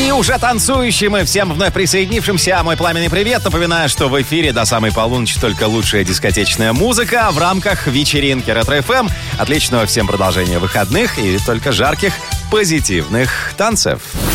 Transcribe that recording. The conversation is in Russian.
И уже танцующим и всем вновь присоединившимся мой пламенный привет. Напоминаю, что в эфире до самой полуночи только лучшая дискотечная музыка в рамках вечеринки Ретро-ФМ. Отличного всем продолжения выходных и только жарких позитивных танцев.